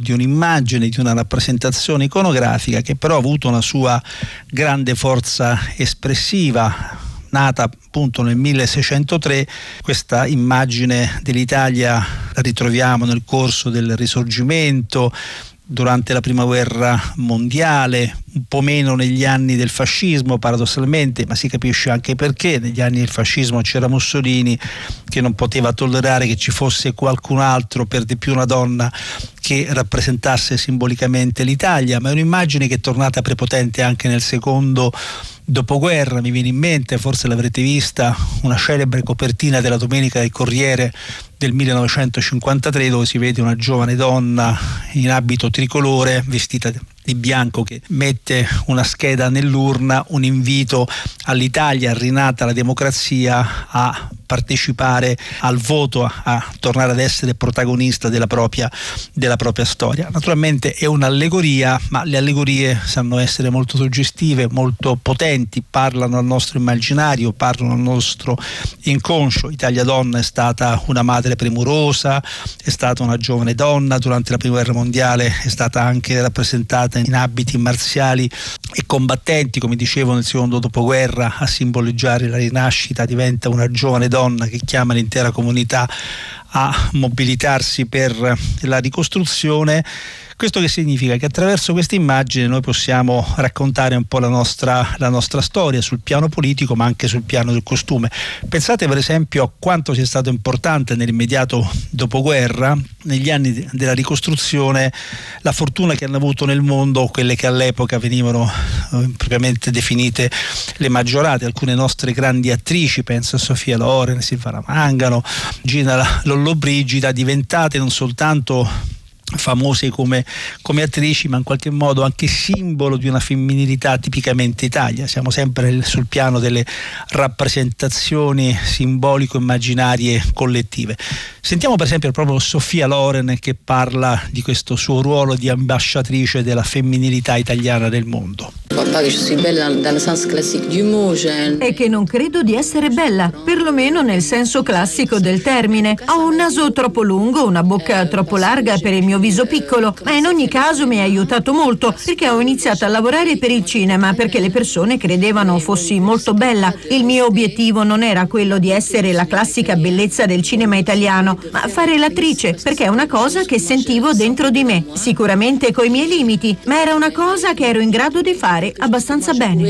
di un'immagine, di una rappresentazione iconografica che però ha avuto una sua grande forza espressiva. Nata appunto nel 1603, questa immagine dell'Italia la ritroviamo nel corso del Risorgimento, durante la Prima Guerra Mondiale, un po' meno negli anni del fascismo paradossalmente, ma si capisce anche perché. Negli anni del fascismo c'era Mussolini che non poteva tollerare che ci fosse qualcun altro, per di più una donna, che rappresentasse simbolicamente l'Italia, ma è un'immagine che è tornata prepotente anche nel secondo dopoguerra. Mi viene in mente, forse l'avrete vista, una celebre copertina della Domenica del Corriere del 1953, dove si vede una giovane donna in abito tricolore vestita di bianco che mette una scheda nell'urna, un invito all'Italia rinata la democrazia a partecipare al voto, a tornare ad essere protagonista della propria storia. Naturalmente è un'allegoria, ma le allegorie sanno essere molto suggestive, molto potenti, parlano al nostro immaginario, parlano al nostro inconscio. Italia Donna è stata una madre premurosa, è stata una giovane donna, durante la Prima Guerra Mondiale è stata anche rappresentata in abiti marziali e combattenti, come dicevo nel secondo dopoguerra, a simboleggiare la rinascita diventa una giovane donna che chiama l'intera comunità a mobilitarsi per la ricostruzione. Questo che significa? Che attraverso questa immagine noi possiamo raccontare un po' la nostra storia sul piano politico, ma anche sul piano del costume. Pensate per esempio a quanto sia stato importante nell'immediato dopoguerra, negli anni della ricostruzione, la fortuna che hanno avuto nel mondo quelle che all'epoca venivano propriamente definite le maggiorate. Alcune nostre grandi attrici, penso a Sofia Loren, Silvana Mangano, Gina Lollobrigida, diventate non soltanto famose come attrici, ma in qualche modo anche simbolo di una femminilità tipicamente Italia. Siamo sempre sul piano delle rappresentazioni simbolico-immaginarie collettive. Sentiamo per esempio proprio Sofia Loren che parla di questo suo ruolo di ambasciatrice della femminilità italiana nel mondo. È che non credo di essere bella, perlomeno nel senso classico del termine. Ho un naso troppo lungo, una bocca troppo larga per il mio viso piccolo, ma in ogni caso mi ha aiutato molto perché ho iniziato a lavorare per il cinema, perché le persone credevano fossi molto bella. Il mio obiettivo non era quello di essere la classica bellezza del cinema italiano, ma fare l'attrice, perché è una cosa che sentivo dentro di me, sicuramente coi miei limiti, ma era una cosa che ero in grado di fare abbastanza bene.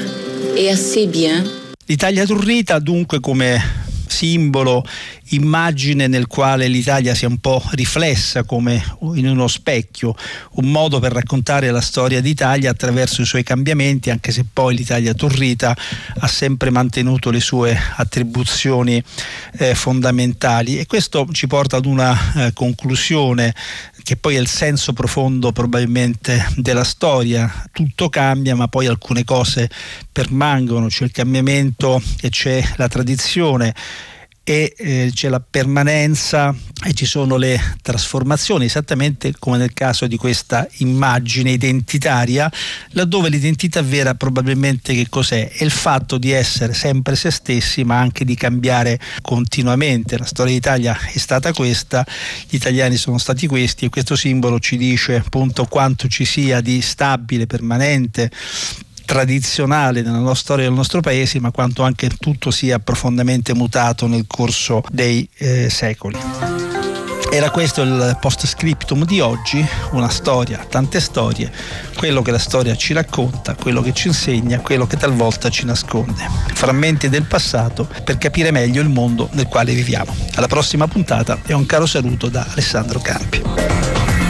L'Italia turrita dunque come simbolo, immagine nel quale l'Italia sia un po' riflessa come in uno specchio, un modo per raccontare la storia d'Italia attraverso i suoi cambiamenti, anche se poi l'Italia turrita ha sempre mantenuto le sue attribuzioni fondamentali. E questo ci porta ad una conclusione che poi è il senso profondo probabilmente della storia. Tutto cambia, ma poi alcune cose permangono, c'è il cambiamento e c'è la tradizione, e c'è la permanenza e ci sono le trasformazioni, esattamente come nel caso di questa immagine identitaria, laddove l'identità vera probabilmente che cos'è? È il fatto di essere sempre se stessi, ma anche di cambiare continuamente. La storia d'Italia è stata questa, gli italiani sono stati questi, e questo simbolo ci dice appunto quanto ci sia di stabile, permanente, tradizionale nella nostra storia del nostro paese, ma quanto anche tutto sia profondamente mutato nel corso dei secoli. Era questo il post scriptum di oggi, una storia, tante storie, quello che la storia ci racconta, quello che ci insegna, quello che talvolta ci nasconde. Frammenti del passato per capire meglio il mondo nel quale viviamo. Alla prossima puntata e un caro saluto da Alessandro Campi.